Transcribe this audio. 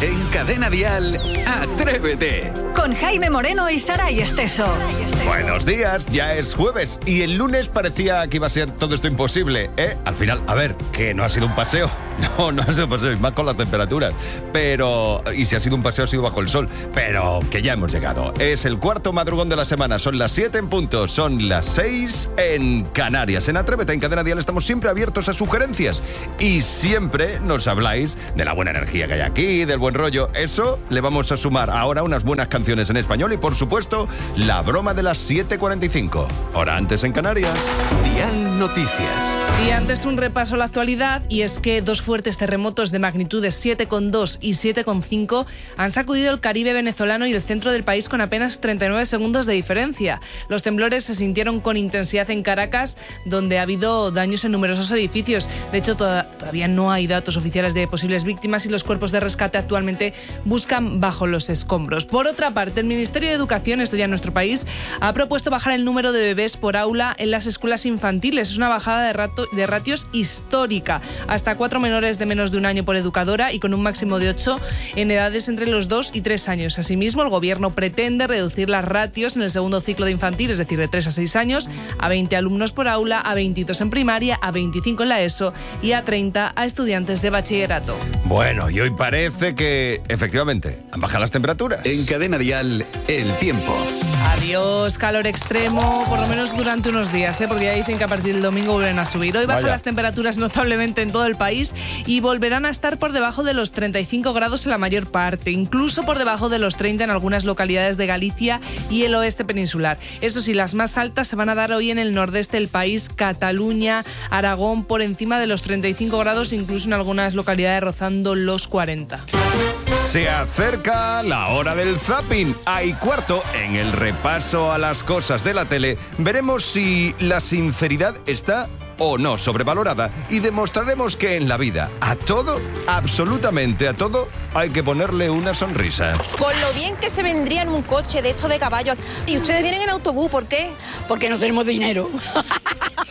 En Cadena Dial, Atrévete. Con Jaime Moreno y Saray Esteso. Buenos días, ya es jueves y el lunes parecía que iba a ser todo esto imposible, ¿eh? Al final, a ver, que no ha sido un paseo. No ha sido un paseo, y más con las temperaturas. Pero, y si ha sido un paseo, ha sido bajo el sol. Pero que ya hemos llegado. Es el cuarto madrugón de la semana, son las 7 en punto, son las 6 en Canarias. En Atrévete, en Cadena Dial, estamos siempre abiertos a sugerencias. Y siempre nos habláis de la buena energía que hay aquí, del buen rollo. Eso le vamos a sumar ahora unas buenas canciones en español y, por supuesto, la broma de las 7:45. Hora antes en Canarias. Dial Noticias. Y antes un repaso a la actualidad, y es que dos fuertes terremotos de magnitudes 7,2 y 7,5 han sacudido el Caribe venezolano y el centro del país con apenas 39 segundos de diferencia. Los temblores se sintieron con intensidad en Caracas, donde ha habido daños en numerosos edificios. De hecho, todavía no hay datos oficiales de posibles víctimas y los cuerpos de rescate actualmente buscan bajo los escombros. Por otra parte, el Ministerio de Educación, esto ya en nuestro país, ha propuesto bajar el número de bebés por aula en las escuelas infantiles. Es una bajada de ratios histórica, hasta 4 menores de menos de un año por educadora y con un máximo de 8 en edades entre los 2 y 3 años. Asimismo, el Gobierno pretende reducir las ratios en el segundo ciclo de infantil, es decir, de 3 a 6 años, a 20 alumnos por aula, a 22 en primaria, a 25 en la ESO y a 30 a estudiantes de bachillerato. Bueno, y hoy parece que, efectivamente, han bajado las temperaturas. En Cadena Dial, el tiempo. Adiós, calor extremo, por lo menos durante unos días, porque ya dicen que a partir del domingo vuelven a subir. Hoy bajan las temperaturas notablemente en todo el país y volverán a estar por debajo de los 35 grados en la mayor parte, incluso por debajo de los 30 en algunas localidades de Galicia y el oeste peninsular. Eso sí, las más altas se van a dar hoy en el nordeste del país, Cataluña, Aragón, por encima de los 35 grados, incluso en algunas localidades rozando los 40. Se acerca la hora del zapping. Hay cuarto en el repaso a las cosas de la tele. Veremos si la sinceridad está o no sobrevalorada y demostraremos que en la vida, a todo, absolutamente a todo, hay que ponerle una sonrisa. Con lo bien que se vendría en un coche de estos de caballo. Y ustedes vienen en autobús, ¿por qué? Porque no tenemos dinero.